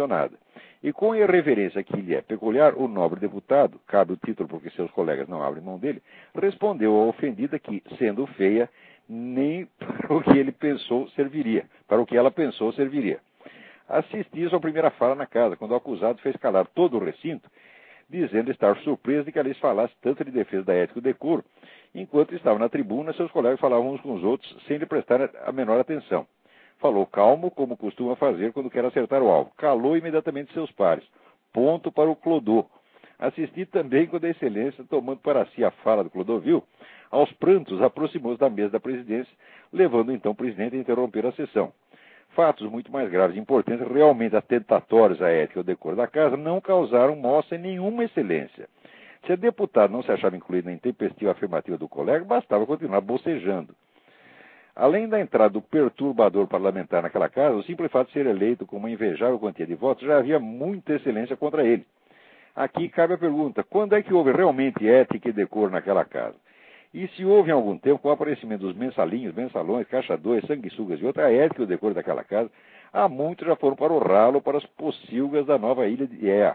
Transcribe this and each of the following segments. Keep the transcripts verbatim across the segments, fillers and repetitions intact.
nada. E com a irreverência que lhe é peculiar, o nobre deputado, cabe o título porque seus colegas não abrem mão dele, respondeu à ofendida que, sendo feia, nem para o que ele pensou serviria, para o que ela pensou serviria. Assisti sua primeira fala na casa, quando o acusado fez calar todo o recinto, dizendo estar surpreso de que Alice falasse tanto de defesa da ética e do decoro, enquanto estava na tribuna, seus colegas falavam uns com os outros, sem lhe prestar a menor atenção. Falou calmo, como costuma fazer quando quer acertar o alvo. Calou imediatamente seus pares. Ponto para o Clodô. Assisti também quando a excelência, tomando para si a fala do Clodovil, aos prantos aproximou-se da mesa da presidência, levando então o presidente a interromper a sessão. Fatos muito mais graves e importantes, realmente atentatórios à ética e ao decoro da casa, não causaram moça em nenhuma excelência. Se a deputada não se achava incluída na intempestiva afirmativa do colega, bastava continuar bocejando. Além da entrada do perturbador parlamentar naquela casa, o simples fato de ser eleito com uma invejável quantia de votos já havia muita excelência contra ele. Aqui cabe a pergunta, quando é que houve realmente ética e decoro naquela casa? E se houve em algum tempo, com o aparecimento dos mensalinhos, mensalões, caixadores, sanguessugas e outra, a ética e o decoro daquela casa, há muitos já foram para o ralo, para as pocilgas da nova ilha de Ea.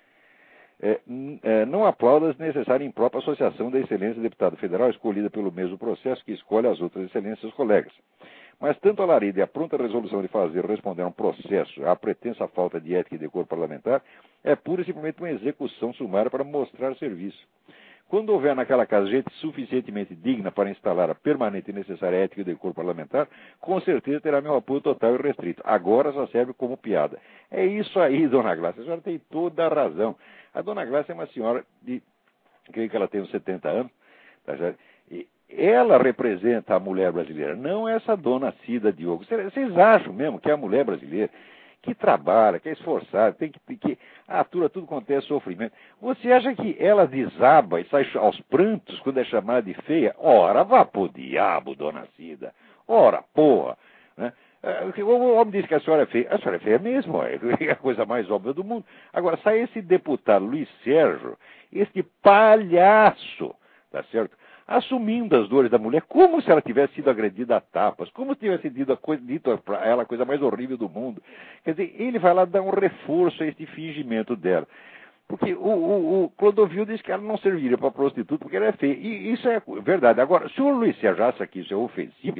É, é, não aplauda a necessária e imprópria associação da excelência deputada federal escolhida pelo mesmo processo que escolhe as outras excelências seus colegas. Mas tanto a Larida e a pronta resolução de fazer responder a um processo à pretensa falta de ética e decoro parlamentar é pura e simplesmente uma execução sumária para mostrar serviço. Quando houver naquela casa gente suficientemente digna para instalar a permanente e necessária ética e decoro parlamentar, com certeza terá meu apoio total e restrito. Agora só serve como piada. É isso aí, dona Glácia. A senhora tem toda a razão. A dona Glácia é uma senhora de, creio que ela tem uns setenta anos, tá certo? E ela representa a mulher brasileira, não essa dona Cida Diogo. Vocês acham mesmo que é a mulher brasileira que trabalha, que é esforçada, tem que, que atura tudo quanto é sofrimento. Você acha que ela desaba e sai aos prantos quando é chamada de feia? Ora, vá pro diabo, dona Cida. Ora, porra. Né? O homem disse que a senhora é feia. A senhora é feia mesmo, é a coisa mais óbvia do mundo. Agora, sai esse deputado Luiz Sérgio, esse palhaço, tá certo? Assumindo as dores da mulher, como se ela tivesse sido agredida a tapas, como se tivesse dito a, coisa, dito a ela a coisa mais horrível do mundo. Quer dizer, ele vai lá dar um reforço a este fingimento dela. Porque o, o, o Clodovil disse que ela não serviria para prostituta porque ela é feia. E isso é verdade. Agora, se o Luiz Sérgio acha que isso é ofensivo,